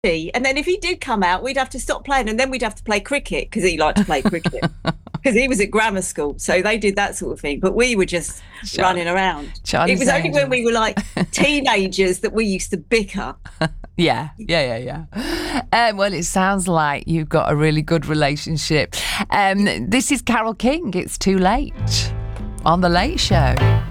And then if he did come out, we'd have to stop playing, and then we'd have to play cricket because he liked to play cricket because he was at grammar school, so they did that sort of thing. But we were just running around. It was only when we were like teenagers that we used to bicker. Yeah. Well, it sounds like you've got a really good relationship. This is Carole King. It's Too Late on The Late Show.